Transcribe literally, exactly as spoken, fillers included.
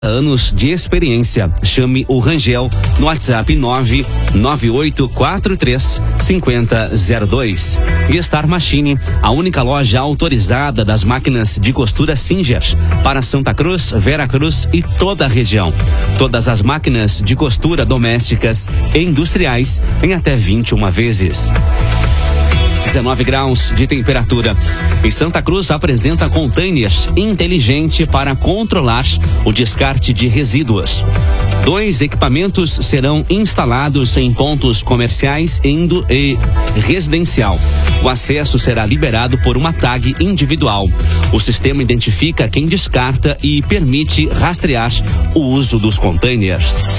anos de experiência. Chame o Rangel no WhatsApp nove nove oito quatro três cinco zero zero dois. E Star Machine, a única loja autorizada das máquinas de costura Singer para Santa Cruz, Vera Cruz e toda a região. Todas as máquinas de costura domésticas e industriais em até vinte e uma vezes. dezenove graus de temperatura. E Santa Cruz apresenta container inteligente para controlar o descarte de resíduos. Dois equipamentos serão instalados em pontos comerciais indo e residencial. O acesso será liberado por uma tag individual. O sistema identifica quem descarta e permite rastrear o uso dos containers.